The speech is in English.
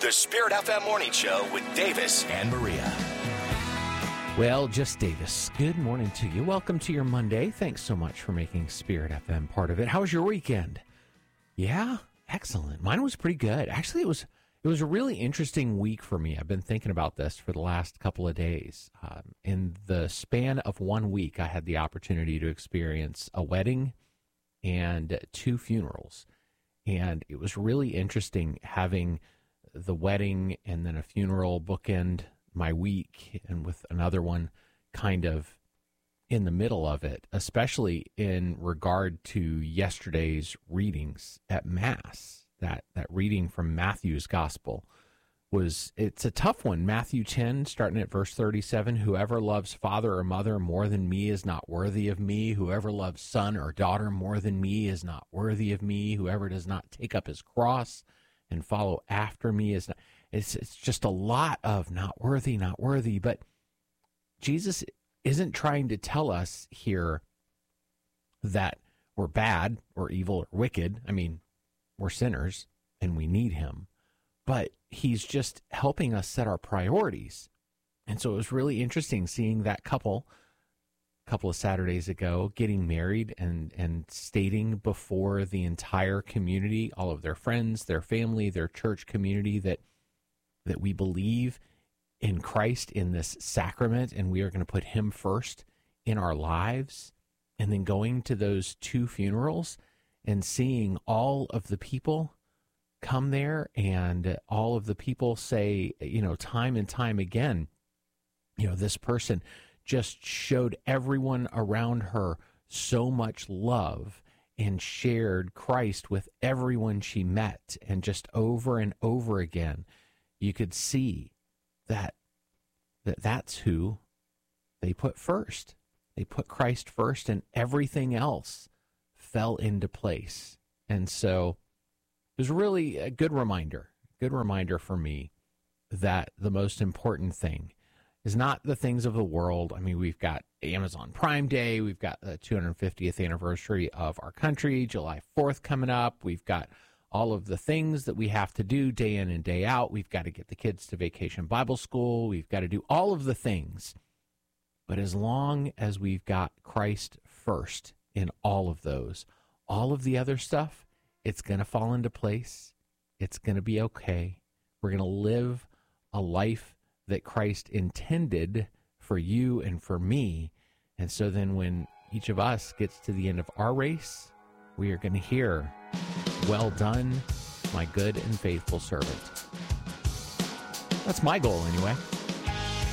The Spirit FM Morning Show with Davis and Maria. Well, just Davis. Good morning to you. Welcome to your Monday. Thanks so much for making Spirit FM part of it. How was your weekend? Yeah, excellent. Mine was pretty good. Actually, it was a really interesting week for me. I've been thinking about this for the last couple of days. In the span of 1 week, I had the opportunity to experience a wedding and 2 funerals. And it was really interesting having the wedding and then a funeral bookend my week, and with another one kind of in the middle of it, especially in regard to yesterday's readings at Mass. That reading from Matthew's Gospel it's a tough one. Matthew 10, starting at verse 37, whoever loves father or mother more than me is not worthy of me. Whoever loves son or daughter more than me is not worthy of me. Whoever does not take up his cross and follow after me is not. It's just a lot of not worthy. But Jesus isn't trying to tell us here that we're bad or evil or wicked. I mean, we're sinners and we need him. But he's just helping us set our priorities. And so it was really interesting seeing that couple a couple of Saturdays ago getting married and stating before the entire community, all of their friends, their family, their church community, that we believe in Christ, in this sacrament, and we are going to put him first in our lives. And then going to those 2 funerals and seeing all of the people come there, and all of the people say, time and time again, this person just showed everyone around her so much love and shared Christ with everyone she met. And just over and over again, you could see that's who they put first. They put Christ first, and everything else fell into place. And so it was really a good reminder for me that the most important thing is not the things of the world. I mean, we've got Amazon Prime Day. We've got the 250th anniversary of our country, July 4th coming up. We've got all of the things that we have to do day in and day out. We've got to get the kids to Vacation Bible School. We've got to do all of the things. But as long as we've got Christ first in all of those, all of the other stuff, it's going to fall into place. It's going to be okay. We're going to live a life that Christ intended for you and for me. And so then when each of us gets to the end of our race, we are going to hear, "Well done, my good and faithful servant." That's my goal anyway.